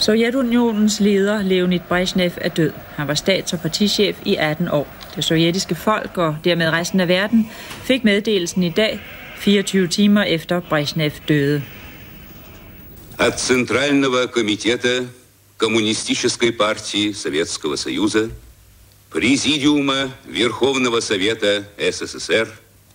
Sovjetunionens leder, Leonid Brezhnev, er død. Han var stats- og partichef i 18 år. Det sovjetiske folk og dermed resten af verden fik meddelelsen i dag, 24 timer efter Brezhnev døde. От Центрального комитета Коммунистической партии Советского Союза, Президиума Верховного Совета СССР,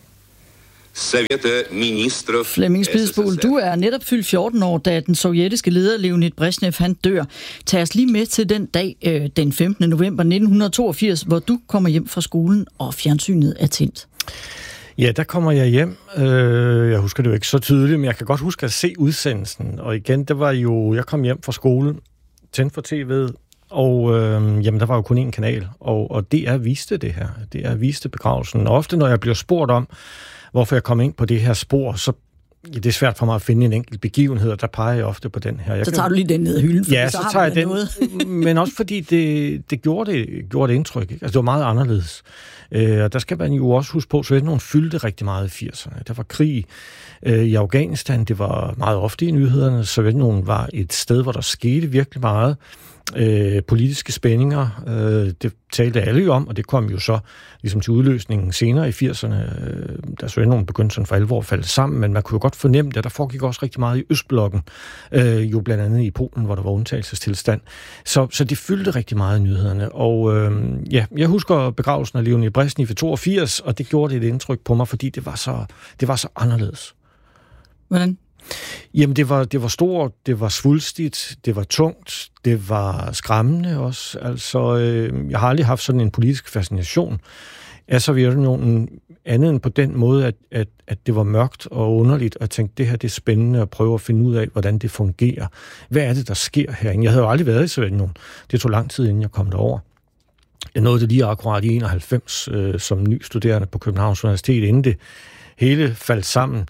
Flemming Spidsbol, du er netop fyldt 14 år, da den sovjetiske leder Leonid Brezhnev han dør. Tag os lige med til den dag, den 15. november 1982, hvor du kommer hjem fra skolen, og fjernsynet er tændt. Ja, der kommer jeg hjem. Jeg husker det jo ikke så tydeligt, men jeg kan godt huske at se udsendelsen. Og igen, det var jo, jeg kom hjem fra skole, tændte for tv'et, og jamen, der var jo kun én kanal, og DR viste det her. DR viste begravelsen. Og ofte, når jeg bliver spurgt om, hvorfor jeg kom ind på det her spor, så det er svært for mig at finde en enkelt begivenhed, og der peger jeg ofte på den her. Så tager du lige den ned ad hylden, for ja, så tager jeg den, noget. Men også fordi det gjorde det indtryk. Ikke? Altså, det var meget anderledes. Og der skal man jo også huske på, så Sovjetunionen fyldte rigtig meget i 80'erne. Der var krig i Afghanistan, det var meget ofte i nyhederne. Sovjetunionen var et sted, hvor der skete virkelig meget. Politiske spændinger, det talte alle jo om, og det kom jo så ligesom til udløsningen senere i 80'erne, da Sovjetunionen begyndte sådan for alvor at falde sammen, men man kunne jo godt fornemme det, der foregik også rigtig meget i Østblokken, jo blandt andet i Polen, hvor der var undtagelsestilstand. Så det fyldte rigtig meget i nyhederne, og jeg husker begravelsen af Leonid Brezhnev i 82, og det gjorde et indtryk på mig, fordi det var så anderledes. Hvordan? Jamen, det var stort, det var svulstigt, det var tungt, det var skræmmende også. Altså, jeg har aldrig haft sådan en politisk fascination af Sovjetunionen, andet end på den måde, at det var mørkt og underligt, og jeg tænkte, det her det er spændende at prøve at finde ud af, hvordan det fungerer. Hvad er det, der sker herinde? Jeg havde jo aldrig været i Sovjetunionen. Det tog lang tid, inden jeg kom derover. Jeg nåede det lige akkurat i 91 som ny studerende på Københavns Universitet, inden det hele faldt sammen.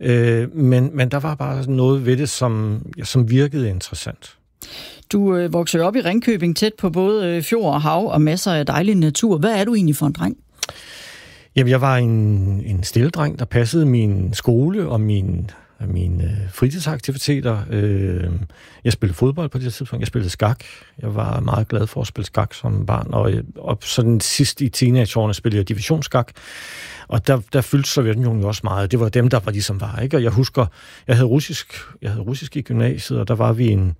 Men der var bare noget ved det, som virkede interessant. Du voksede op i Ringkøbing, tæt på både fjord og hav og masser af dejlig natur. Hvad er du egentlig for en dreng? Jamen, jeg var en stille dreng, der passede min skole og mine fritidsaktiviteter. Jeg spillede fodbold på det tidspunkt. Jeg spillede skak. Jeg var meget glad for at spille skak som barn. Og sådan sidst i teenageårene spillede jeg divisionsskak. Og der fyldte Sovjetunionen jo også meget. Det var dem, der var ligesom var, ikke? Og jeg husker, jeg havde russisk i gymnasiet, og der var vi en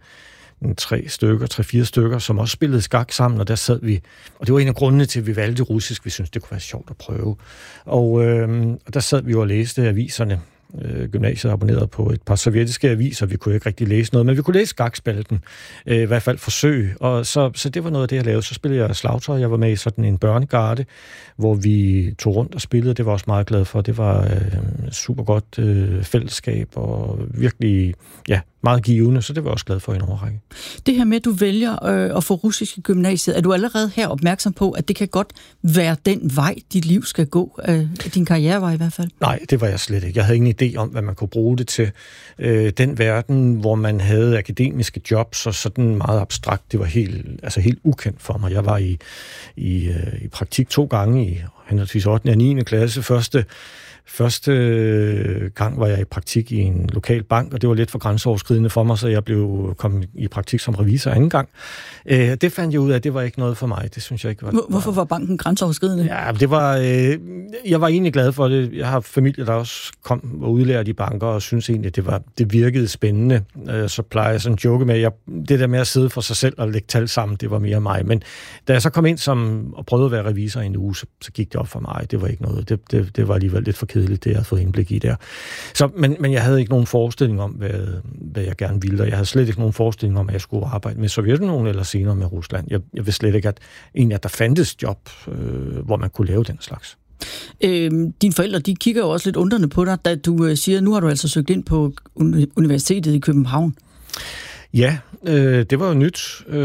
3-4 stykker, som også spillede skak sammen, og der sad vi. Og det var en af grundene til, at vi valgte russisk. Vi syntes, det kunne være sjovt at prøve. Og der sad vi jo og læste aviserne. Gymnasiet abonneret på et par sovjetiske aviser. Vi kunne ikke rigtig læse noget, men vi kunne læse skakspalten. I hvert fald forsøg. Og så det var noget af det, jeg lavede. Så spillede jeg slagtøj. Jeg var med i sådan en børnegarde, hvor vi tog rundt og spillede. Det var også meget glad for. Det var super godt fællesskab og virkelig, ja, meget givende, så det var jeg også glad for i en årrække. Det her med, at du vælger at få russisk i gymnasiet, er du allerede her opmærksom på, at det kan godt være den vej, dit liv skal gå, din karrierevej i hvert fald? Nej, det var jeg slet ikke. Jeg havde ingen idé om, hvad man kunne bruge det til. Den verden, hvor man havde akademiske jobs og sådan meget abstrakt, det var helt ukendt for mig. Jeg var i praktik 2 gange i henholdsvis 8. og 9. klasse. Første gang var jeg i praktik i en lokal bank, og det var lidt for grænseoverskridende for mig, så jeg kom i praktik som revisor anden gang. Det fandt jeg ud af, at det var ikke noget for mig. Det synes jeg ikke var. Hvorfor var banken grænseoverskridende? Ja, det var. Jeg var egentlig glad for det. Jeg har familie, der også kom og udlært i banker, og synes egentlig, at det virkede spændende. Så plejer jeg sådan at joke med, det der med at sidde for sig selv og lægge tal sammen, det var mere mig. Men da jeg så kom ind og prøvede at være revisor i en uge, så gik det op for mig. Det var ikke noget. Det var alligevel lidt for kedeligt, det jeg havde fået indblik i der. Så, men jeg havde ikke nogen forestilling om, hvad jeg gerne ville, og jeg havde slet ikke nogen forestilling om, at jeg skulle arbejde med Sovjetunionen eller senere med Rusland. Jeg vidste slet ikke, at der fandtes job, hvor man kunne lave den slags. Dine forældre, de kigger jo også lidt undrende på dig, da du siger, nu har du altså søgt ind på universitetet i København. Ja, det var jo nyt.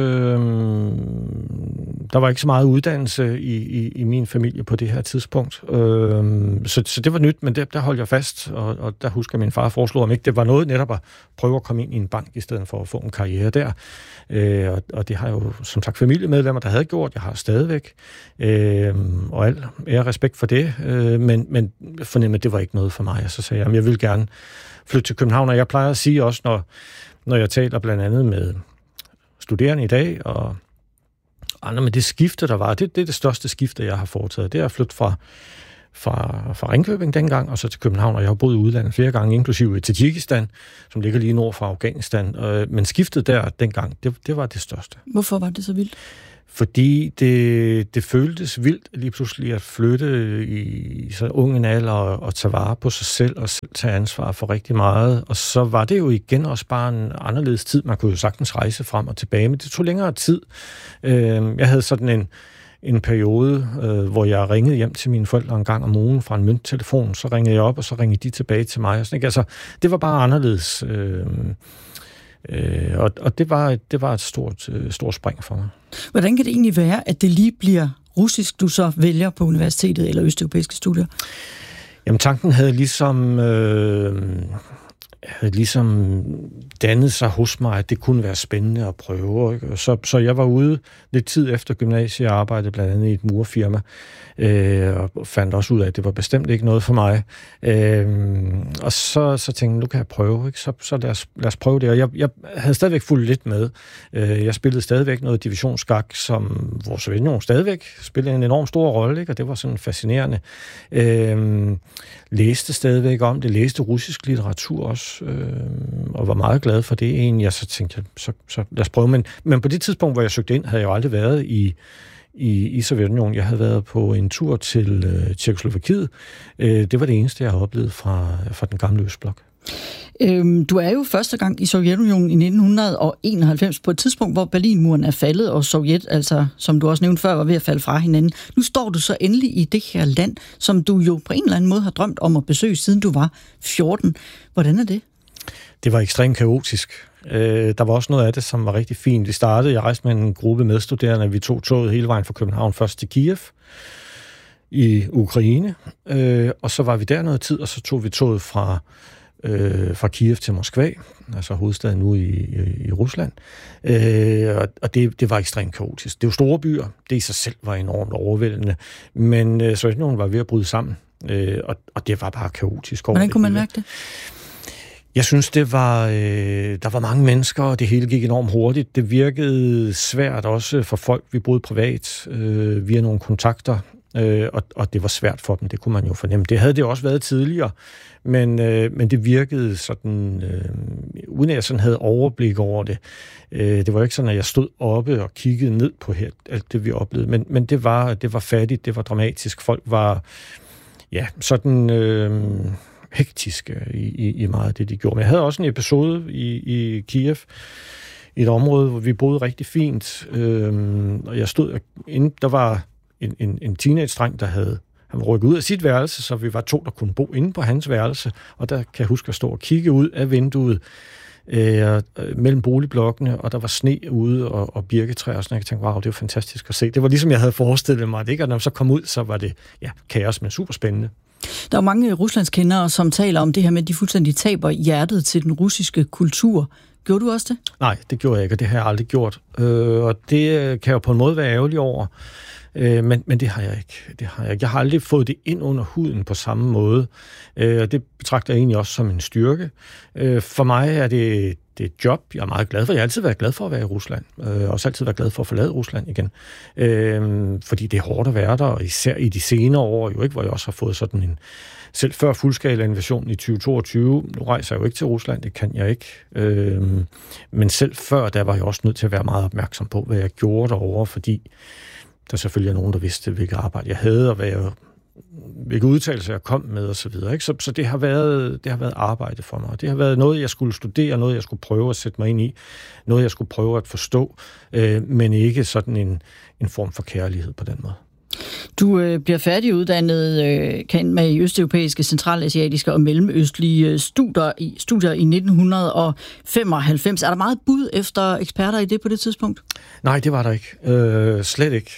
Der var ikke så meget uddannelse i min familie på det her tidspunkt. Så det var nyt, men der holdt jeg fast, og der husker min far foreslog, om ikke det var noget netop at prøve at komme ind i en bank, i stedet for at få en karriere der. Og det har jeg jo som sagt familiemedlemmer, der havde gjort. Jeg har stadigvæk. Og al ære respekt for det. Men jeg fornemmede, at det var ikke noget for mig. Og så sagde jeg vil gerne flytte til København, og jeg plejer at sige også, når jeg taler blandt andet med studerende i dag, og andre med det skifte, der var, det er det største skifte, jeg har foretaget. Det er at flytte fra Ringkøbing dengang, og så til København, og jeg har boet i udlandet flere gange, inklusive i Tadsjikistan, som ligger lige nord for Afghanistan. Men skiftet der dengang, det var det største. Hvorfor var det så vildt? Fordi det føltes vildt lige pludselig at flytte i så ung en alder og tage vare på sig selv og selv tage ansvar for rigtig meget. Og så var det jo igen også bare en anderledes tid. Man kunne jo sagtens rejse frem og tilbage, men det tog længere tid. Jeg havde sådan en periode, hvor jeg ringede hjem til mine forældre en gang om ugen fra en mønttelefon. Så ringede jeg op, og så ringede de tilbage til mig. Og sådan, ikke? Altså, det var bare anderledes. Og det var et stort spring for mig. Hvordan kan det egentlig være, at det lige bliver russisk, du så vælger på universitetet eller østeuropæiske studier? Jamen, tanken havde ligesom dannet sig hos mig, at det kunne være spændende at prøve. Ikke? Så jeg var ude lidt tid efter gymnasiet og arbejdede blandt andet i et murfirma, og fandt også ud af, at det var bestemt ikke noget for mig. Og så tænkte jeg, nu kan jeg prøve. Ikke? Så lad os prøve det. Og jeg havde stadigvæk fulgt lidt med. Jeg spillede stadigvæk noget divisionsskak, som vores Sovjetunionen stadigvæk spillede en enorm stor rolle, ikke? Og det var sådan fascinerende. Læste stadigvæk om det, læste russisk litteratur også, og var meget glad for det egentlig. Og så tænkte jeg, så lad os prøve. Men på det tidspunkt, hvor jeg søgte ind, havde jeg jo aldrig været i Sovjetunionen. Jeg havde været på en tur til Tjekkoslovakiet. Det var det eneste, jeg havde oplevet fra den gamle Østblok. Du er jo første gang i Sovjetunionen i 1991, på et tidspunkt, hvor Berlinmuren er faldet, og Sovjet, altså, som du også nævnte før, var ved at falde fra hinanden. Nu står du så endelig i det her land, som du jo på en eller anden måde har drømt om at besøge, siden du var 14. Hvordan er det? Det var ekstremt kaotisk. Der var også noget af det, som var rigtig fint. Jeg rejste med en gruppe medstuderende, vi tog toget hele vejen fra København, først til Kiev i Ukraine, og så var vi der noget tid, og så tog vi toget fra Kiev til Moskva, altså hovedstaden nu i Rusland. Og det var ekstremt kaotisk. Det er jo store byer. Det i sig selv var enormt overvældende. Men Sovjetunionen var ved at bryde sammen. Og det var bare kaotisk. Hvordan kunne man mærke det? Jeg synes, der var mange mennesker, og det hele gik enormt hurtigt. Det virkede svært også for folk. Vi boede privat via nogle kontakter, og det var svært for dem. Det kunne man jo fornemme. Det havde det også været tidligere, men det virkede sådan, uden at jeg sådan havde overblik over det. Det var ikke sådan, at jeg stod oppe og kiggede ned på alt det, vi oplevede. Men det var fattigt, det var dramatisk. Folk var sådan hektiske i meget af det, de gjorde. Men jeg havde også en episode i Kiev, i et område, hvor vi boede rigtig fint. Og jeg stod inde, der var en teenage-dreng, han var rykket ud af sit værelse, så vi var 2, der kunne bo inde på hans værelse, og der kan jeg huske at stå og kigge ud af vinduet mellem boligblokkene, og der var sne ude og birketræer, og sådan. Jeg tænkte, wow, det var fantastisk at se. Det var ligesom jeg havde forestillet mig, ikke? Og når jeg så kom ud, så var det kaos, men super spændende. Der er mange ruslandskendere, som taler om det her med, at de fuldstændig taber hjertet til den russiske kultur. Gjorde du også det? Nej, det gjorde jeg ikke, og det har jeg aldrig gjort. Og det kan jeg jo på en måde være ærgerlig over. Men det har jeg ikke. Jeg har aldrig fået det ind under huden på samme måde. Og det betragter jeg egentlig også som en styrke. For mig er det et job, jeg er meget glad for. Jeg har altid været glad for at være i Rusland. Også altid været glad for at forlade Rusland igen. Fordi det er hårdt at være der, og især i de senere år, jo ikke, hvor jeg også har fået sådan en... Selv før fuldskala invasionen i 2022, nu rejser jeg jo ikke til Rusland, det kan jeg ikke. Men selv før, der var jeg også nødt til at være meget opmærksom på, hvad jeg gjorde derovre, fordi der selvfølgelig er nogen, der vidste, hvilket arbejde jeg havde, og hvilke udtalelser jeg kom med, og så videre. Ikke? Så det har været arbejde for mig. Det har været noget, jeg skulle studere, noget, jeg skulle prøve at sætte mig ind i, noget, jeg skulle prøve at forstå, men ikke sådan en form for kærlighed på den måde. Du bliver færdiguddannet kendt med østeuropæiske, centralasiatiske og mellemøstlige studier i 1995. Er der meget bud efter eksperter i det på det tidspunkt? Nej, det var der ikke. Slet ikke.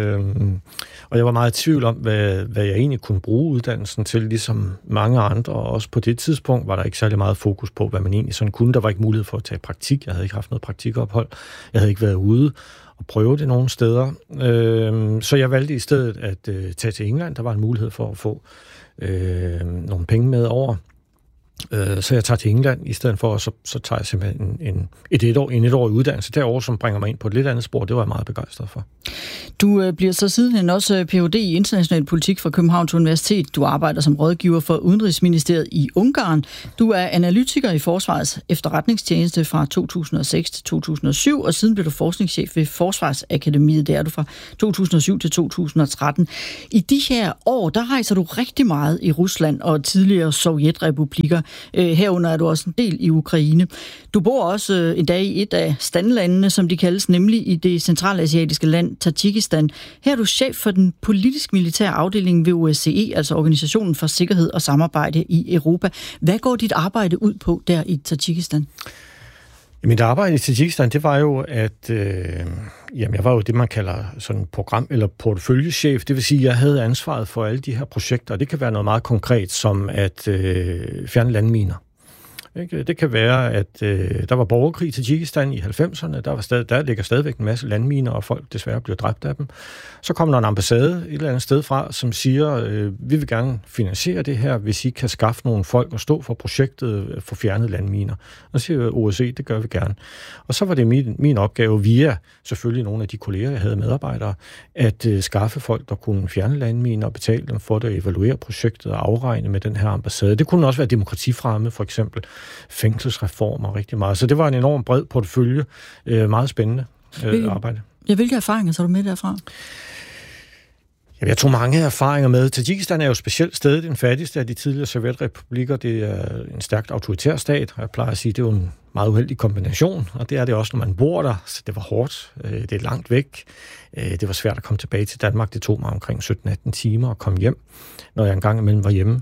Og jeg var meget i tvivl om, hvad jeg egentlig kunne bruge uddannelsen til, ligesom mange andre. Og også på det tidspunkt var der ikke særlig meget fokus på, hvad man egentlig sådan kunne. Der var ikke mulighed for at tage praktik. Jeg havde ikke haft noget praktikophold. Jeg havde ikke været ude og prøve det nogle steder. Så jeg valgte i stedet at tage til England. Der var en mulighed for at få nogle penge med over. Så jeg tager til England i stedet for, og så tager jeg simpelthen en etårig uddannelse derovre, som bringer mig ind på et lidt andet spor. Det var jeg meget begejstret for. Du bliver så sidenhen også Ph.D. i international politik fra Københavns Universitet. Du arbejder som rådgiver for Udenrigsministeriet i Ungarn. Du er analytiker i Forsvarets efterretningstjeneste fra 2006 til 2007, og siden blev du forskningschef ved Forsvarsakademiet. Der er du fra 2007 til 2013. I de her år, der rejser du rigtig meget i Rusland og tidligere sovjetrepublikker. Herunder er du også en del i Ukraine. Du bor også en dag i et af standlandene, som de kaldes, nemlig i det centralasiatiske land Tadsjikistan. Her er du chef for den politisk-militære afdeling ved OSCE, altså Organisationen for Sikkerhed og Samarbejde i Europa. Hvad går dit arbejde ud på der i Tadsjikistan? Mit arbejde i Tadsjikistan, det var jo, at jeg var jo det, man kalder sådan program- eller porteføljechef. Det vil sige, at jeg havde ansvaret for alle de her projekter, og det kan være noget meget konkret, som at fjerne landminer. Det kan være, at der var borgerkrig i Tadsjikistan i 90'erne. Der ligger stadigvæk en masse landminer, og folk desværre bliver dræbt af dem. Så kommer der en ambassade et eller andet sted fra, som siger, vi vil gerne finansiere det her, hvis I kan skaffe nogle folk og stå for projektet for fjernet landminer. Og så siger OSCE, det gør vi gerne. Og så var det min opgave via selvfølgelig nogle af de kolleger, jeg havde medarbejdere, at skaffe folk, der kunne fjerne landminer og betale dem for det, at evaluere projektet og afregne med den her ambassade. Det kunne også være demokratifremme, for eksempel fængselsreformer rigtig meget. Så det var en enorm bred portefølje. Meget spændende arbejde. Hvilke erfaringer tager du med derfra? Jeg tog mange erfaringer med. Tadsjikistan er jo specielt stadig den fattigste af de tidligere sovjetrepublikker. Det er en stærkt autoritær stat, og jeg plejer at sige, at det er jo en meget uheldig kombination, og det er det også, når man bor der. Så det var hårdt. Det er langt væk. Det var svært at komme tilbage til Danmark. Det tog mig omkring 17-18 timer at komme hjem, når jeg engang imellem var hjemme.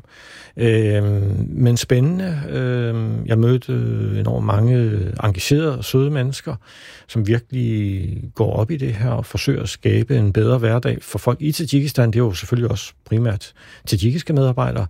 Men spændende. Jeg mødte enormt mange engagerede og søde mennesker, som virkelig går op i det her og forsøger at skabe en bedre hverdag for folk i Tadsjikistan. Det er jo selvfølgelig også primært tadsjikiske medarbejdere.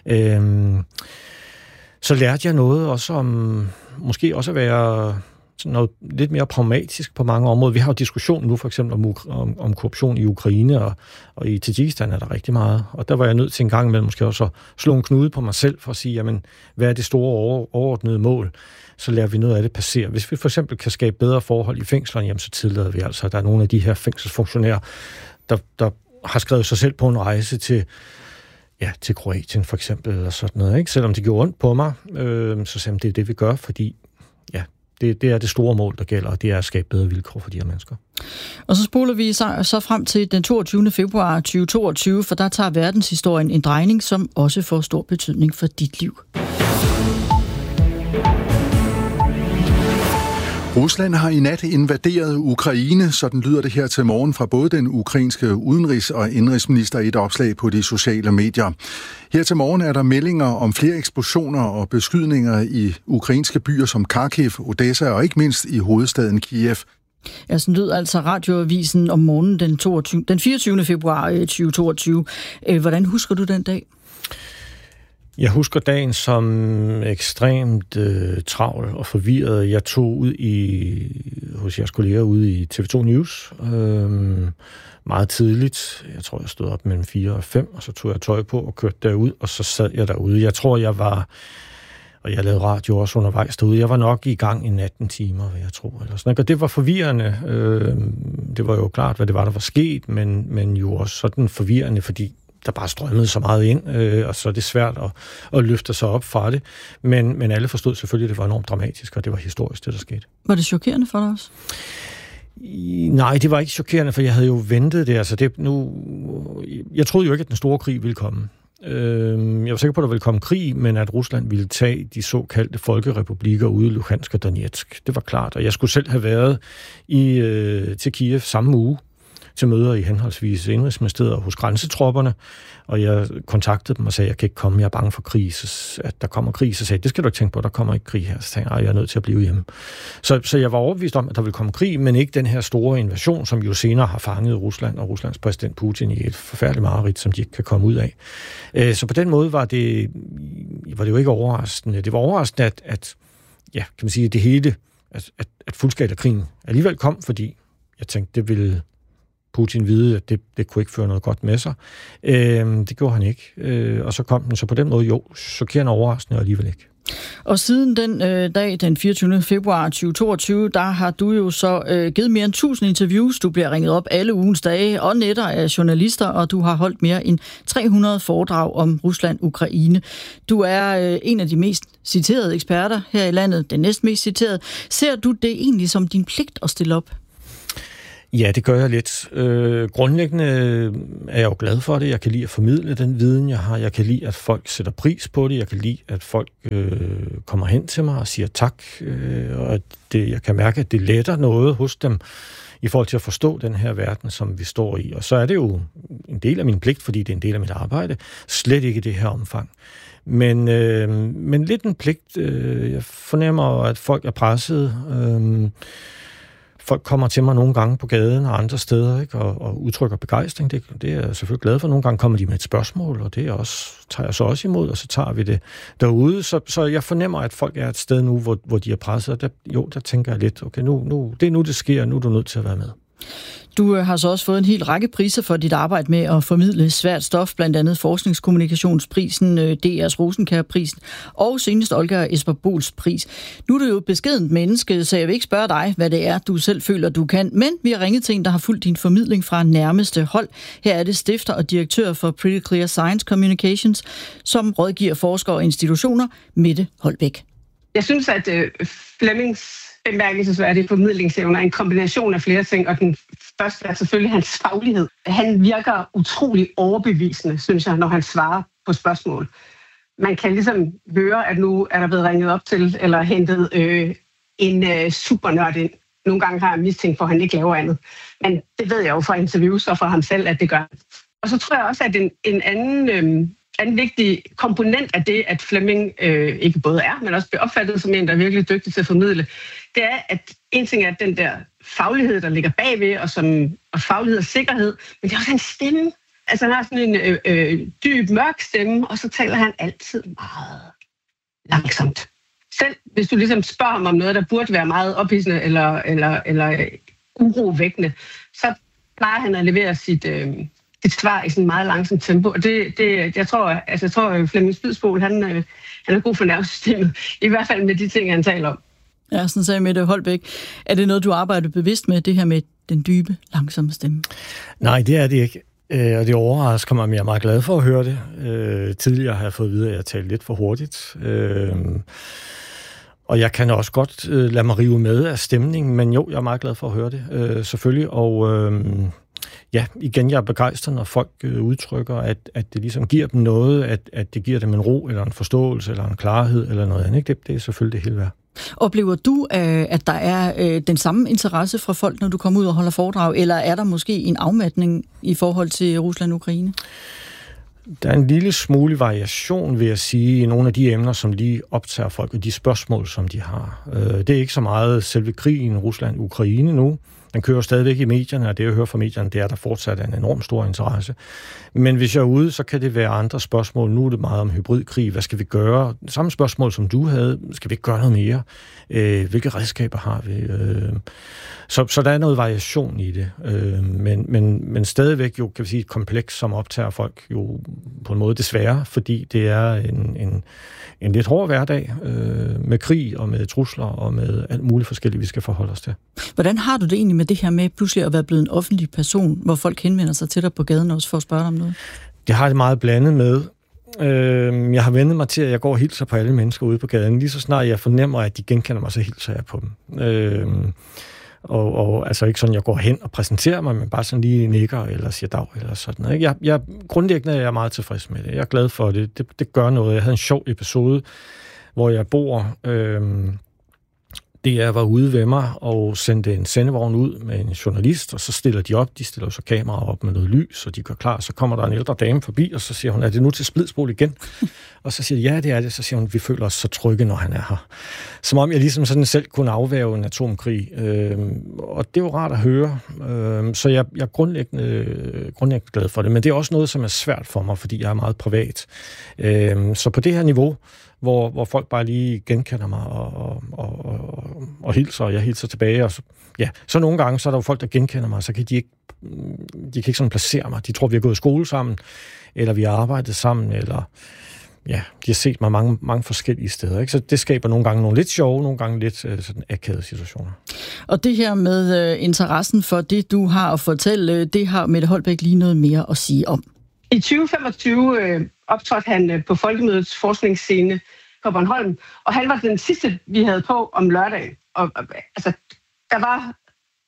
Så lærte jeg noget også om måske også at være sådan noget lidt mere pragmatisk på mange områder. Vi har jo diskussion nu for eksempel om korruption i Ukraine, og i Tadsjikistan er der rigtig meget. Og der var jeg nødt til en gang imellem måske også at slå en knude på mig selv for at sige, jamen, hvad er det store overordnede mål? Så lærer vi noget af det passere. Hvis vi for eksempel kan skabe bedre forhold i fængslerne, jamen, så tillader vi altså, at der er nogle af de her fængselsfunktionærer, der har skrevet sig selv på en rejse til Kroatien for eksempel, eller sådan noget, ikke? Selvom det gjorde ondt på mig, så sagde det er det, vi gør, fordi det er det store mål, der gælder, og det er at skabe bedre vilkår for de her mennesker. Og så spoler vi så frem til den 22. februar 2022, for der tager verdenshistorien en drejning, som også får stor betydning for dit liv. Rusland har i nat invaderet Ukraine, sådan lyder det her til morgen fra både den ukrainske udenrigs- og indrigsminister i et opslag på de sociale medier. Her til morgen er der meldinger om flere eksplosioner og beskydninger i ukrainske byer som Kharkiv, Odessa og ikke mindst i hovedstaden Kiev. Ja, sådan lød altså radioavisen om morgenen den 24. februar 2022. Hvordan husker du den dag? Jeg husker dagen som ekstremt travl og forvirret. Jeg tog ud hos jeres kolleger ude i TV2 News meget tidligt. Jeg tror, jeg stod op mellem 4 og 5, og så tog jeg tøj på og kørte derud, og så sad jeg derude. Jeg tror, og jeg lavede radio også undervejs derude. Jeg var nok i gang i 18 timer, vil jeg tro. Eller sådan. Og det var forvirrende. Det var jo klart, hvad det var, der var sket, men jo også sådan forvirrende, fordi der bare strømmede så meget ind, og så er det svært at løfte sig op fra det. Men alle forstod selvfølgelig, at det var enormt dramatisk, og det var historisk, det der skete. Var det chokerende for dig også? Nej, det var ikke chokerende, for jeg havde jo ventet det. Altså jeg troede jo ikke, at den store krig ville komme. Jeg var sikker på, at der ville komme krig, men at Rusland ville tage de såkaldte folkerepublikker ude i Luhansk og Donetsk. Det var klart, og jeg skulle selv have været til Kiev samme uge, til møder i henholdsvis Indrigsministeriet og hos grænsetropperne, og jeg kontaktede dem og sagde, jeg kan ikke komme, jeg er bange for krig, at der kommer krig. Så sagde det skal du ikke tænke på, der kommer ikke krig her. Så tænkte jeg er nødt til at blive hjemme. Så jeg var overbevist om, at der ville komme krig, men ikke den her store invasion, som jo senere har fanget Rusland og Ruslands præsident Putin i et forfærdeligt mareridt, som de ikke kan komme ud af. Så på den måde var det jo ikke overraskende. Det var overraskende, at kan man sige, det hele, at fuldskalaskrigen alligevel kom, fordi jeg tænkte, det ville Putin vide, at det kunne ikke føre noget godt med sig. Det gjorde han ikke. Og så kom den så på den måde, chokerende overraskende, og alligevel ikke. Og siden den dag, den 24. februar 2022, der har du jo så givet mere end 1000 interviews. Du bliver ringet op alle ugens dage og nætter af journalister, og du har holdt mere end 300 foredrag om Rusland-Ukraine. Du er en af de mest citerede eksperter her i landet, den næstmest citerede. Ser du det egentlig som din pligt at stille op? Ja, det gør jeg lidt. Grundlæggende er jeg jo glad for det. Jeg kan lide at formidle den viden, jeg har. Jeg kan lide, at folk sætter pris på det. Jeg kan lide, at folk kommer hen til mig og siger tak. Og jeg kan mærke, at det letter noget hos dem i forhold til at forstå den her verden, som vi står i. Og så er det jo en del af min pligt, fordi det er en del af mit arbejde. Slet ikke i det her omfang. Men lidt en pligt. Jeg fornemmer, at folk er presset. Folk kommer til mig nogle gange på gaden og andre steder, ikke? Og udtrykker begejstring. Det er jeg selvfølgelig glad for. Nogle gange kommer de med et spørgsmål, og det tager jeg så også imod, og så tager vi det derude. Så jeg fornemmer, at folk er et sted nu, hvor de er presset. Der tænker jeg lidt, okay, det er nu, det sker, nu er du nødt til at være med. Du har så også fået en hel række priser for dit arbejde med at formidle svært stof, blandt andet Forskningskommunikationsprisen, DR's Rosenkjærprisen og senest Olga Esperbols pris. Nu er du jo et beskedent menneske, så jeg vil ikke spørge dig, hvad det er, du selv føler, du kan. Men vi har ringet til en, der har fulgt din formidling fra nærmeste hold. Her er det stifter og direktør for Pretty Clear Science Communications, som rådgiver forskere og institutioner, Mette Holbæk. Jeg synes, at Flemmings bemærkelsesværdige formidlingsevner er en kombination af flere ting, og den første er selvfølgelig hans faglighed. Han virker utrolig overbevisende, synes jeg, når han svarer på spørgsmål. Man kan ligesom høre, at nu er der blevet ringet op til, eller hentet en supernørd ind. Nogle gange har jeg mistænkt for, at han ikke laver andet. Men det ved jeg jo fra interviews og fra ham selv, at det gør. Og så tror jeg også, at en anden vigtig komponent af det, at Flemming ikke både er, men også bliver opfattet som en, der er virkelig dygtig til at formidle, det er, at en ting er den der faglighed, der ligger bagved, og faglighed og sikkerhed, men det er også en stemme. Altså han har sådan en dyb, mørk stemme, og så taler han altid meget langsomt. Selv hvis du ligesom spørger ham om noget, der burde være meget ophidsende eller urovækkende, så plejer han at levere sit svar i sådan en meget langsomt tempo. Og jeg tror, at Flemming Spidsbol, han er god for nervesystemet. I hvert fald med de ting, han taler om. Ja, sådan sagde Mette Holbæk. Er det noget, du arbejder bevidst med, det her med den dybe, langsomme stemme? Nej, det er det ikke. Og det overrasker mig, men jeg er meget glad for at høre det. Tidligere har jeg fået at vide, at jeg talte lidt for hurtigt. Og jeg kan også godt lade mig rive med af stemningen, men jo, jeg er meget glad for at høre det, selvfølgelig. Og ja, igen, jeg er begejstret, når folk udtrykker, at det ligesom giver dem noget, at det giver dem en ro, eller en forståelse, eller en klarhed, eller noget andet. Det er selvfølgelig det hele værd. Oplever du, at der er den samme interesse fra folk, når du kommer ud og holder foredrag, eller er der måske en afmatning i forhold til Rusland-Ukraine? Der er en lille smule variation, vil jeg sige, i nogle af de emner, som lige optager folk, og de spørgsmål, som de har. Det er ikke så meget selve krigen Rusland-Ukraine nu. Den kører stadigvæk i medierne, og det jeg hører fra medierne, det er, der fortsat er en enorm stor interesse. Men hvis jeg er ude, så kan det være andre spørgsmål. Nu er det meget om hybridkrig. Hvad skal vi gøre? Samme spørgsmål, som du havde. Skal vi ikke gøre noget mere? Hvilke redskaber har vi? Så der er noget variation i det. Men stadigvæk jo, kan vi sige, et kompleks, som optager folk jo på en måde desværre, fordi det er en lidt hård hverdag med krig og med trusler og med alt muligt forskelligt, vi skal forholde os til. Hvordan har du det egentlig med det her med pludselig at være blevet en offentlig person, hvor folk henvender sig til dig på gaden også for at spørge dig om noget? Det har det meget blandet med. Jeg har vendt mig til, at jeg går og hilser på alle mennesker ude på gaden. Lige så snart jeg fornemmer, at de genkender mig, så hilser jeg på dem. Og altså ikke sådan, jeg går hen og præsenterer mig, men bare sådan lige nikker eller siger dag eller sådan noget. Grundlæggende er jeg meget tilfreds med det. Jeg er glad for det. Det gør noget. Jeg havde en sjov episode, hvor jeg bor. DR var ude ved mig og sendte en sendevogn ud med en journalist, og så stiller de op. De stiller så kameraer op med noget lys, og de gør klar. Så kommer der en ældre dame forbi, og så siger hun, er det nu til Spidsbol igen? Og så siger de, ja, det er det. Så siger hun, vi føler os så trygge, når han er her. Som om jeg ligesom sådan selv kunne afværge en atomkrig. Og det er jo rart at høre. Så jeg er grundlæggende glad for det. Men det er også noget, som er svært for mig, fordi jeg er meget privat. Så på det her niveau, hvor folk bare lige genkender mig og hilser, og jeg hilser tilbage. Og så nogle gange, så er der jo folk, der genkender mig, så kan de kan ikke sådan placere mig. De tror, vi har gået i skole sammen, eller vi har arbejdet sammen, eller de har set mig mange forskellige steder. Ikke? Så det skaber nogle gange nogle lidt sjove, nogle gange lidt sådan akavede situationer. Og det her med interessen for det, du har at fortælle, det har Mette Holbæk lige noget mere at sige om. I 2025 optrådte han på Folkemødets forskningsscene på Bornholm, og han var den sidste, vi havde på om lørdagen. Og altså, der var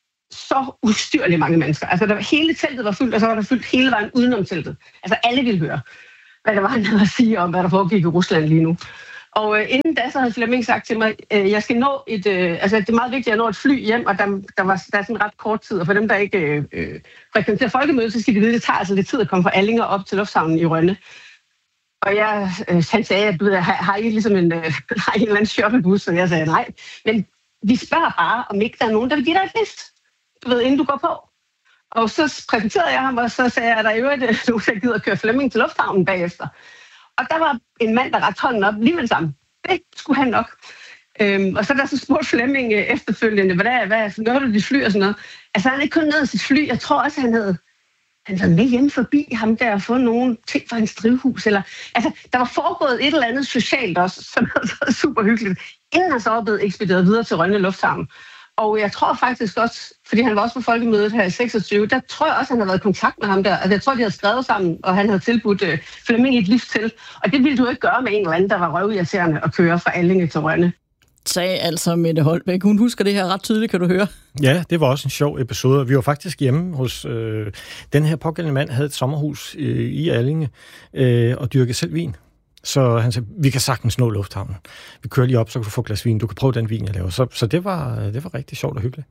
så ustyrligt mange mennesker. Altså, hele teltet var fyldt, og så var der fyldt hele vejen udenom teltet. Altså, alle ville høre, hvad der var, han havde at sige om, hvad der foregik i Rusland lige nu. Og inden da, så havde Flemming sagt til mig, jeg skal nå det er meget vigtigt, at jeg når et fly hjem, og der er sådan ret kort tid, og for dem, der ikke frekventerer Folkemødet, så skal de vide, at det tager altså lidt tid at komme fra Allinge op til lufthavnen i Rønne. Og han sagde, at har I ligesom en eller anden shuttlebus? Og jeg sagde nej. Men vi spørger bare, om ikke der er nogen, der vil give dig et list, inden du går på. Og så præsenterede jeg ham, og så sagde jeg, at der er jo nogen, der gider at køre Flemming til lufthavnen bagefter. Og der var en mand, der rakte hånden op lige med det samme. Det skulle han nok. Og så der så spurgte Flemming efterfølgende, hvad nåede du dit fly og sådan noget. Altså han havde ikke kun nået sit fly. Jeg tror også, han havde med hjemme forbi ham der og fået nogle ting fra hans drivhus. Altså, der var foregået et eller andet socialt også, som havde været super hyggeligt, inden han så var blevet ekspederet videre til Rønne Lufthavn. Og jeg tror faktisk også, fordi han var også på Folkemødet her i 26, der tror jeg også, han har været i kontakt med ham der. Altså, jeg tror, de havde skrevet sammen, og han havde tilbudt Flemming et lift til. Og det ville du ikke gøre med en eller anden, der var røvirriterende at køre fra Allinge til Rønne. Sagde altså Mette Holbæk. Hun husker det her ret tydeligt, kan du høre. Ja, det var også en sjov episode. Vi var faktisk hjemme hos... den her pågældende mand havde et sommerhus i Allinge og dyrkede selv vin. Så han sagde, vi kan sagtens nå lufthavnen. Vi kører lige op, så kan du få et glas vin. Du kan prøve den vin, jeg laver. Så det var rigtig sjovt og hyggeligt.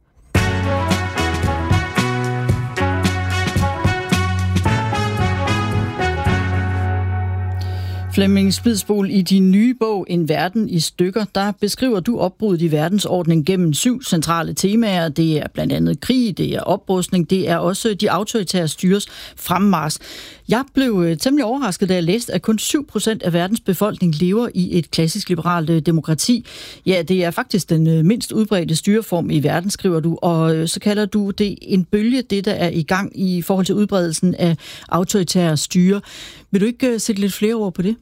Flemming Spidsbol, i din nye bog En verden i stykker, der beskriver du opbruddet i verdensordenen gennem 7 centrale temaer. Det er blandt andet krig, det er oprustning, det er også de autoritære styres fremmars. Jeg blev temmelig overrasket, da jeg læste, at kun 7% af verdens befolkning lever i et klassisk liberalt demokrati. Ja, det er faktisk den mindst udbredte styreform i verden, skriver du, og så kalder du det en bølge, det der er i gang i forhold til udbredelsen af autoritære styre. Vil du ikke sætte lidt flere ord på det?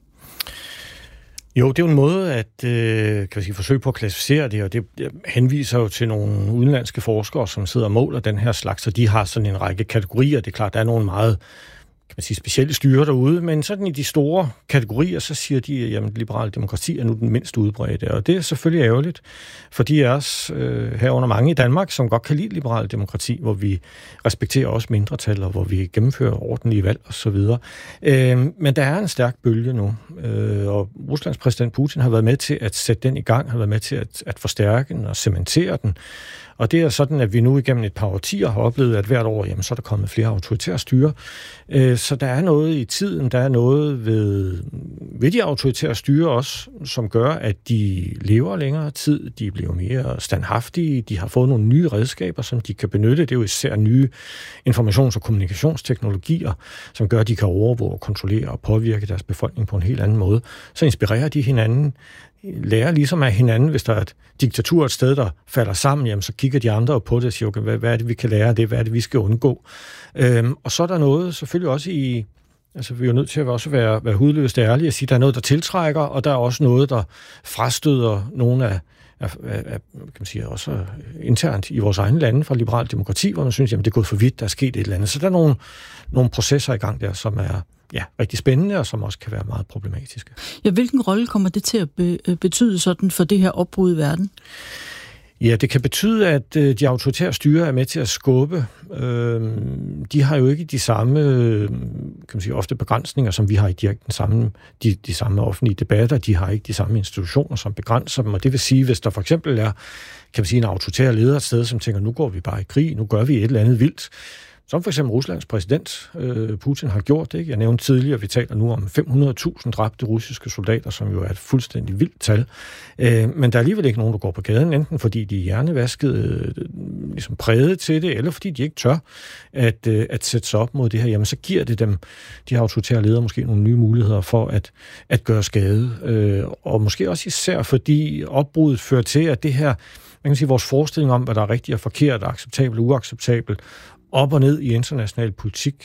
Jo, det er jo en måde at forsøge på at klassificere det, og det henviser jo til nogle udenlandske forskere, som sidder og måler den her slags, og de har sådan en række kategorier. Det er klart, der er nogle meget specielle styre derude, men sådan i de store kategorier, så siger de, at jamen, liberale demokrati er nu den mindst udbredte, og det er selvfølgelig ærgerligt, for de er os herunder mange i Danmark, som godt kan lide liberale demokrati, hvor vi respekterer også mindretal, og hvor vi gennemfører ordentlige valg osv. Men der er en stærk bølge nu, og Ruslands præsident Putin har været med til at sætte den i gang, har været med til at forstærke den og cementere den. Og det er sådan, at vi nu igennem et par årtier har oplevet, at hvert år, jamen, så er der kommet flere autoritære styre. Så der er noget i tiden, der er noget ved de autoritære styre også, som gør, at de lever længere tid, de bliver mere standhaftige, de har fået nogle nye redskaber, som de kan benytte. Det er jo især nye informations- og kommunikationsteknologier, som gør, at de kan overvåge, kontrollere og påvirke deres befolkning på en helt anden måde. Så inspirerer de hinanden, lærer ligesom af hinanden. Hvis der er et diktatur et sted, der falder sammen, jamen, så kigger de andre på det og siger, okay, hvad er det, vi kan lære af det? Hvad er det, vi skal undgå? Og så er der noget selvfølgelig også i... Altså, vi er jo nødt til at også være hudløst ærlige og sige, at der er noget, der tiltrækker, og der er også noget, der frastøder nogle af kan man sige, også internt i vores egne lande fra liberalt demokrati, hvor man synes, jamen, det er gået for vidt, der er sket et eller andet. Så der er nogle processer i gang der, som er rigtig spændende, og som også kan være meget problematiske. Ja, hvilken rolle kommer det til at betyde sådan for det her opbrud i verden? Ja, det kan betyde, at de autoritære styre er med til at skubbe. De har jo ikke de samme, kan man sige, ofte begrænsninger, som vi har i de samme offentlige debatter. De har ikke de samme institutioner, som begrænser dem. Og det vil sige, hvis der for eksempel er, kan man sige, en autoritær leder et sted, som tænker, nu går vi bare i krig, nu gør vi et eller andet vildt, som for eksempel Ruslands præsident Putin har gjort det. Jeg nævnte tidligere, vi taler nu om 500.000 dræbte russiske soldater, som jo er et fuldstændig vildt tal. Men der er alligevel ikke nogen, der går på gaden, enten fordi de er hjernevasket, ligesom præget til det, eller fordi de ikke tør at sætte sig op mod det her, jamen så giver det dem, de autoritære ledere, måske nogle nye muligheder for at gøre skade. Og måske også især fordi opbruddet fører til, at det her, man kan sige, vores forestilling om, hvad der er rigtigt og forkert, acceptabelt og uacceptabelt, op og ned i international politik,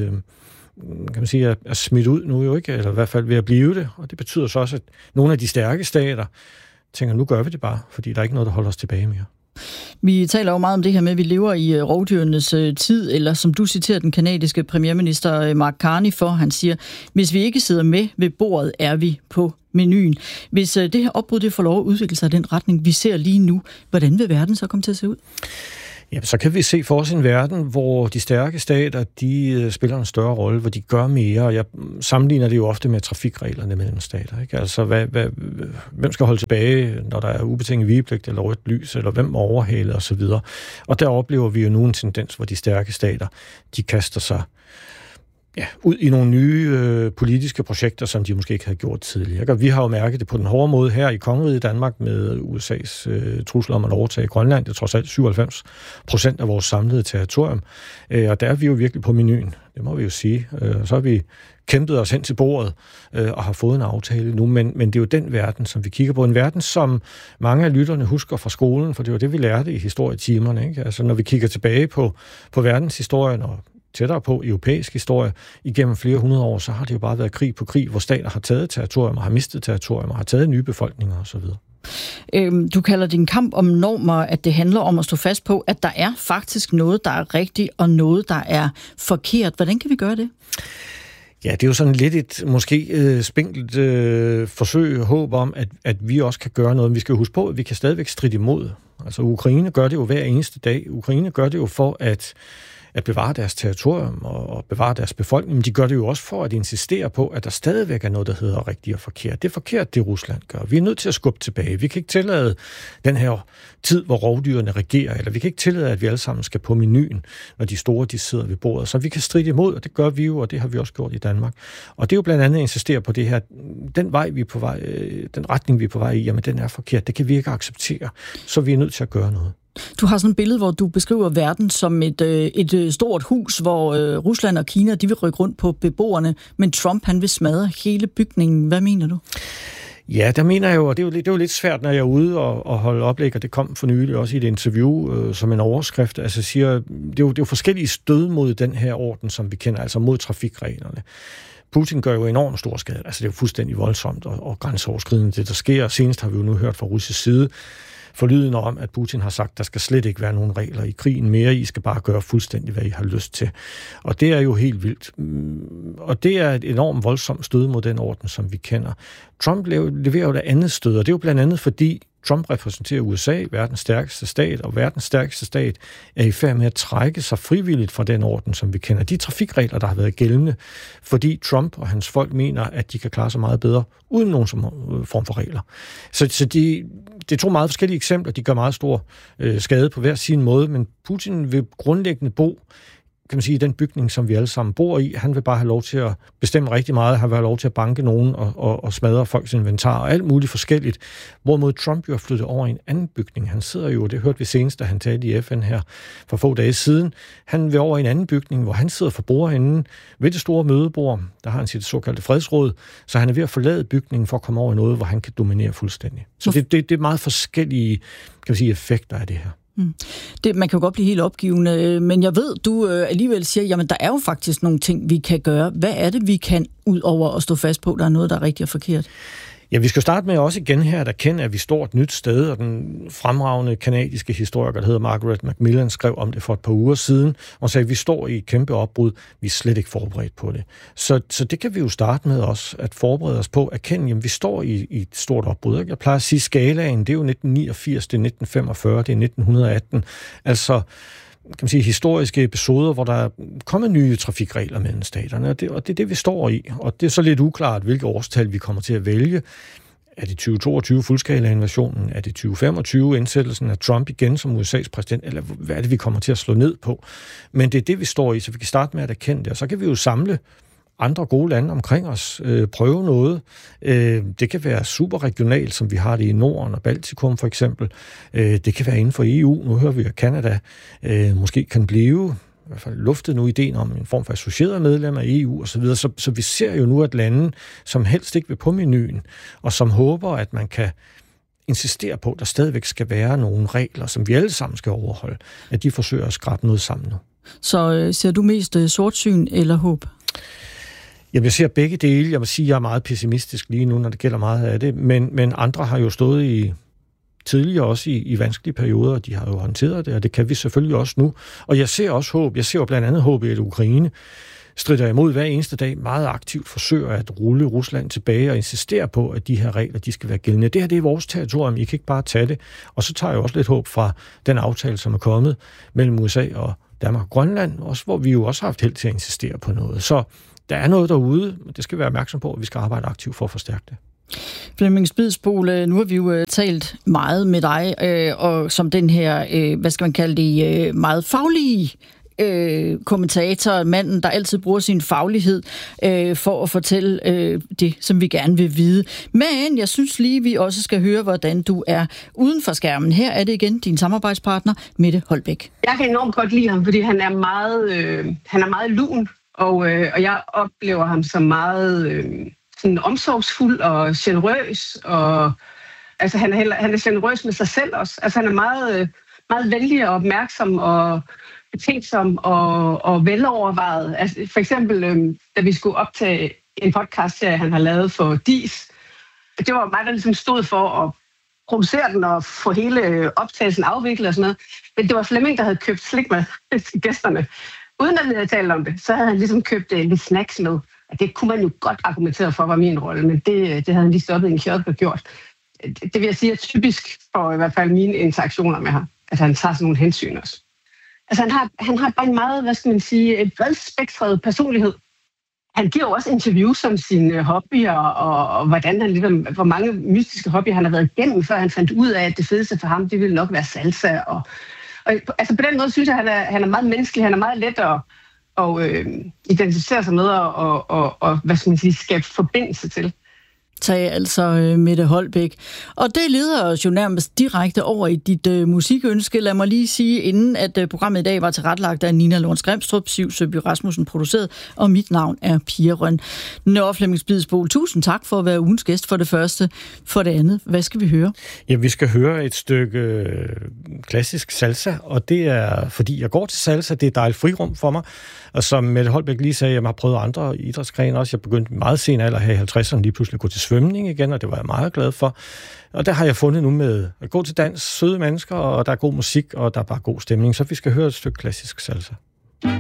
kan man sige, er smidt ud nu jo ikke, eller i hvert fald ved at blive det. Og det betyder så også, at nogle af de stærke stater tænker, nu gør vi det bare, fordi der er ikke noget, der holder os tilbage mere. Vi taler jo meget om det her med, at vi lever i rovdyrenes tid, eller som du citerer den kanadiske premierminister Mark Carney for, han siger, hvis vi ikke sidder med ved bordet, er vi på menuen. Hvis det her opbrud det får lov at udvikle sig i den retning, vi ser lige nu, hvordan vil verden så komme til at se ud? Ja, så kan vi se for os en verden, hvor de stærke stater, de spiller en større rolle, hvor de gør mere. Jeg sammenligner det jo ofte med trafikreglerne mellem stater. Ikke? Altså, hvem skal holde tilbage, når der er ubetinget vigepligt eller rødt lys, eller hvem overhaler osv. Og der oplever vi jo nu en tendens, hvor de stærke stater, de kaster sig ud i nogle nye politiske projekter, som de måske ikke havde gjort tidligere. Vi har jo mærket det på den hårde måde her i Kongeriget Danmark med USA's trusler om at overtage Grønland. Det er trods alt 97% af vores samlede territorium. Og der er vi jo virkelig på menuen, det må vi jo sige. Så har vi kæmpet os hen til bordet og har fået en aftale nu, men det er jo den verden, som vi kigger på. En verden, som mange af lytterne husker fra skolen, for det var det, vi lærte i historietimerne. Ikke? Altså, når vi kigger tilbage på verdenshistorien og tættere på europæisk historie igennem flere hundrede år, så har det jo bare været krig på krig, hvor stater har taget territorium og har mistet territorium og har taget nye befolkninger osv. Du kalder din kamp om normer, at det handler om at stå fast på, at der er faktisk noget, der er rigtigt, og noget, der er forkert. Hvordan kan vi gøre det? Ja, det er jo sådan lidt et måske spinkelt forsøg og håb om, at vi også kan gøre noget. Vi skal jo huske på, at vi kan stadigvæk stride imod. Altså Ukraine gør det jo hver eneste dag. Ukraine gør det jo for at bevare deres territorium og bevare deres befolkning, men de gør det jo også for at insistere på, at der stadigvæk er noget, der hedder rigtigt og forkert. Det er forkert, det Rusland gør. Vi er nødt til at skubbe tilbage. Vi kan ikke tillade den her tid, hvor rovdyrene regerer, eller vi kan ikke tillade, at vi alle sammen skal på menuen, når de store de sidder ved bordet. Så vi kan stride imod, og det gør vi jo, og det har vi også gjort i Danmark. Og det er jo blandt andet at insistere på det her, den vej, vi er på vej, den retning, vi er på vej i, jamen den er forkert. Det kan vi ikke acceptere, så vi er nødt til at gøre noget. Du har sådan et billede, hvor du beskriver verden som et stort hus, hvor Rusland og Kina, de vil rykke rundt på beboerne, men Trump, han vil smadre hele bygningen. Hvad mener du? Ja, der mener jeg jo, og det er jo lidt svært, når jeg er ude og holde oplæg, og det kom for nylig også i et interview som en overskrift, altså siger, det er jo forskellige stød mod den her orden, som vi kender, altså mod trafikreglerne. Putin gør jo enormt stor skade, altså det er jo fuldstændig voldsomt og grænseoverskridende, det der sker. Senest har vi jo nu hørt fra russisk side, forlydende om, at Putin har sagt, at der skal slet ikke være nogen regler i krigen mere. I skal bare gøre fuldstændig, hvad I har lyst til. Og det er jo helt vildt. Og det er et enormt voldsomt stød mod den orden, som vi kender. Trump leverer jo det andet stød, og det er jo blandt andet fordi Trump repræsenterer USA, verdens stærkeste stat, og verdens stærkeste stat er i færd med at trække sig frivilligt fra den orden, som vi kender. De trafikregler, der har været gældende, fordi Trump og hans folk mener, at de kan klare sig meget bedre uden nogen form for regler. Så det er to meget forskellige eksempler. De gør meget stor skade på hver sin måde, men Putin vil grundlæggende bo, kan man sige, i den bygning, som vi alle sammen bor i. Han vil bare have lov til at bestemme rigtig meget. Han vil have lov til at banke nogen og smadre folks inventar og alt muligt forskelligt. Hvorimod Trump jo har flyttet over i en anden bygning. Han sidder jo, det hørte vi senest, da han talte i FN her for få dage siden. Han vil over i en anden bygning, hvor han sidder for bordenden ved det store mødebord. Der har han sit såkaldte fredsråd. Så han er ved at forlade bygningen for at komme over i noget, hvor han kan dominere fuldstændig. Så det er meget forskellige, kan man sige, effekter af det her. Man kan jo godt blive helt opgivende, men jeg ved, du alligevel siger, jamen der er jo faktisk nogle ting, vi kan gøre. Hvad er det, vi kan, ud over at stå fast på, der er noget, der er rigtigt og forkert? Ja, vi skal starte med også igen her at erkende, at vi står et nyt sted, og den fremragende kanadiske historiker, der hedder Margaret Macmillan, skrev om det for et par uger siden, og sagde, at vi står i et kæmpe opbrud, vi er slet ikke forberedt på det. Så det kan vi jo starte med også, at forberede os på at erkende, jamen vi står i et stort opbrud. Jeg plejer at sige, skalaen, det er jo 1989, det er 1945, det er 1918, altså kan man sige, historiske episoder, hvor der er kommet nye trafikregler mellem staterne, og det er det, vi står i. Og det er så lidt uklart, hvilke årstal vi kommer til at vælge. Er det 2022 fuldskala-invasionen? Er det 2025 indsættelsen af Trump igen som USA's præsident? Eller hvad er det, vi kommer til at slå ned på? Men det er det, vi står i, så vi kan starte med at erkende det. Og så kan vi jo samle andre gode lande omkring os, prøve noget. Det kan være superregionalt, som vi har det i Norden og Baltikum for eksempel. Det kan være inden for EU. Nu hører vi, at Canada måske kan blive, i hvert fald luftet nu ideen om en form for associeret medlem af EU osv. Så vi ser jo nu, at lande, som helst ikke vil på menuen, og som håber, at man kan insistere på, at der stadigvæk skal være nogle regler, som vi alle sammen skal overholde, at de forsøger at skrabe noget sammen nu. Så ser du mest sortsyn eller håb? Jeg ser begge dele. Jeg vil sige, at jeg er meget pessimistisk lige nu, når det gælder meget af det, men andre har jo stået tidligere også i vanskelige perioder, og de har jo håndteret det, og det kan vi selvfølgelig også nu. Og jeg ser også håb. Jeg ser jo blandt andet håb i, at Ukraine strider imod hver eneste dag, meget aktivt forsøger at rulle Rusland tilbage og insistere på, at de her regler, de skal være gældende. Det her, det er vores territorium, I kan ikke bare tage det. Og så tager jeg også lidt håb fra den aftale, som er kommet mellem USA og Danmark og Grønland, også, hvor vi jo også har haft held til at insistere på noget. Så der er noget derude, men det skal vi være opmærksom på, at vi skal arbejde aktivt for at forstærke det. Flemming Spidsbol, nu har vi jo talt meget med dig, og som den her, hvad skal man kalde det, meget faglige kommentator, manden, der altid bruger sin faglighed for at fortælle det, som vi gerne vil vide. Men jeg synes lige, vi også skal høre, hvordan du er uden for skærmen. Her er det igen din samarbejdspartner, Mette Holbæk. Jeg kan enormt godt lide ham, fordi han er meget lun, og jeg oplever ham som meget sådan omsorgsfuld og generøs, og altså han er generøs med sig selv også. Altså han er meget, meget venlig og opmærksom og betænksom og velovervejet. Altså, for eksempel, da vi skulle optage en podcast-serie, han har lavet for DIS, det var mig, der ligesom stod for at producere den og få hele optagelsen afviklet og sådan noget. Men det var Flemming, der havde købt slik med til gæsterne. Uden at vi havde talt om det, så havde han ligesom købt lidt snacks med. Og det kunne man jo godt argumentere for, var min rolle, men det havde han lige stoppet en kiosk og gjort. Det vil jeg sige er typisk for i hvert fald mine interaktioner med ham. Altså han tager sådan nogle hensyn også. Altså han har bare en meget, hvad skal man sige, et bredspektret personlighed. Han giver jo også interviews om sine hobbyer, og hvordan han ligesom, hvor mange mystiske hobbyer han har været igennem, før han fandt ud af, at det fedeste for ham, det ville nok være salsa. Og altså på den måde synes jeg, han er meget menneskelig, han er meget let at identificere sig med og hvad skal man sige, skabe forbindelse til. Sagde altså Mette Holbæk. Og det leder os jo nærmest direkte over i dit musikønske. Lad mig lige sige, inden at programmet i dag var tilrettelagt af Nina Lorentz Grimstrup, Siv Søby Rasmussen produceret, og mit navn er Pia Røn. Nå, Flemming Spidsbol, tusind tak for at være ugens gæst for det første. For det andet, hvad skal vi høre? Ja, vi skal høre et stykke klassisk salsa, og det er, fordi jeg går til salsa, det er et dejligt frirum for mig. Og som Mette Holbæk lige sagde, jeg har prøvet andre idrætsgrene også. Jeg begyndte meget senere alder her i 50'erne lige pludselig at gå til svømning igen, og det var jeg meget glad for. Og der har jeg fundet nu med at gå til dans, søde mennesker, og der er god musik, og der er bare god stemning. Så vi skal høre et stykke klassisk salsa.